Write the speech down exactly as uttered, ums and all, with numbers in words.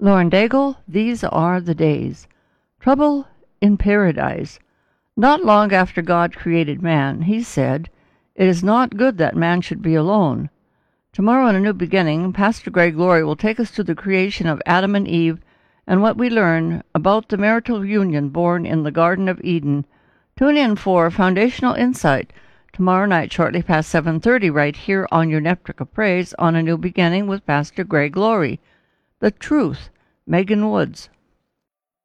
Lauren Daigle, These Are the Days. Trouble in Paradise. Not long after God created man, he said, "It is not good that man should be alone." Tomorrow in A New Beginning, Pastor Greg Laurie will take us to the creation of Adam and Eve and what we learn about the marital union born in the Garden of Eden. Tune in for Foundational Insight tomorrow night shortly past seven thirty right here on your Network of Praise on A New Beginning with Pastor Greg Laurie. The Truth, Megan Woods.